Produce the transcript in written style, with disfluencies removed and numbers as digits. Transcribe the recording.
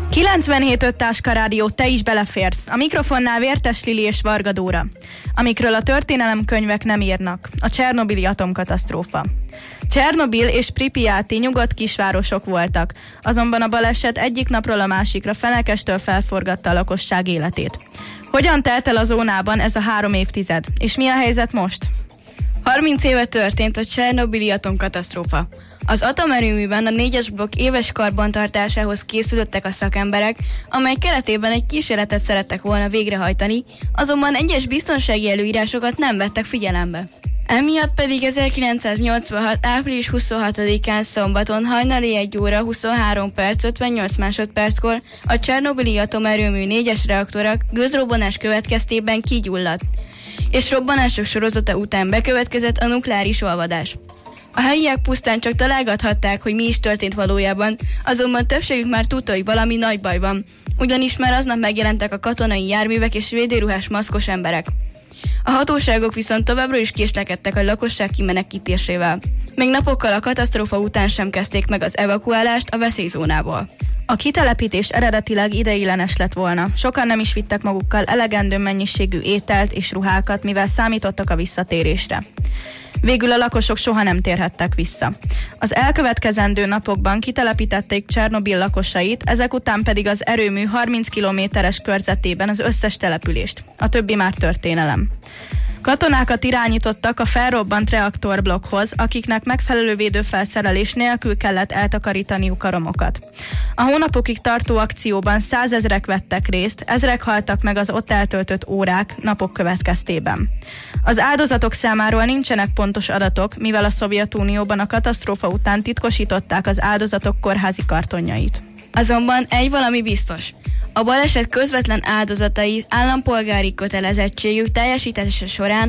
97.5 Táska Rádió, te is beleférsz. A mikrofonnál Vértes Lili és Varga Dóra. Amikről a történelemkönyvek nem írnak. A csernobili atomkatasztrófa. Csernobil és Pripyati nyugodt kisvárosok voltak, azonban a baleset egyik napról a másikra fenekestől felforgatta a lakosság életét. Hogyan telt el a zónában ez a 3 évtized, és mi a helyzet most? 30 éve történt a csernobili atomkatasztrófa. Az atomerőműben a 4-es blokk éves karbantartásához készülöttek a szakemberek, amely keretében egy kísérletet szerettek volna végrehajtani, azonban egyes biztonsági előírásokat nem vettek figyelembe. Emiatt pedig 1986. április 26-án szombaton hajnali 1 óra 23 perc 58 másodperckor a csernobili atomerőmű 4-es reaktora gőzrobbanás következtében kigyulladt, és robbanások sorozata után bekövetkezett a nukleáris olvadás. A helyiek pusztán csak találgathatták, hogy mi is történt valójában, azonban többségük már tudta, hogy valami nagy baj van, ugyanis már aznap megjelentek a katonai járművek és védőruhás maszkos emberek. A hatóságok viszont továbbra is késlekedtek a lakosság kimenekítésével. Még napokkal a katasztrófa után sem kezdték meg az evakuálást a veszélyzónából. A kitelepítés eredetileg ideiglenes lett volna. Sokan nem is vittek magukkal elegendő mennyiségű ételt és ruhákat, mivel számítottak a visszatérésre. Végül a lakosok soha nem térhettek vissza. Az elkövetkezendő napokban kitelepítették Csernobil lakosait, ezek után pedig az erőmű 30 kilométeres körzetében az összes települést. A többi már történelem. Katonákat irányítottak a felrobbant reaktorblokkhoz, akiknek megfelelő védőfelszerelés nélkül kellett eltakarítaniuk a romokat. A hónapokig tartó akcióban 100 000-ek vettek részt, ezrek haltak meg az ott eltöltött órák, napok következtében. Az áldozatok számáról nincsenek pontos adatok, mivel a Szovjetunióban a katasztrófa után titkosították az áldozatok kórházi kartonjait. Azonban egy valami biztos. A baleset közvetlen áldozatai állampolgári kötelezettségük teljesítése során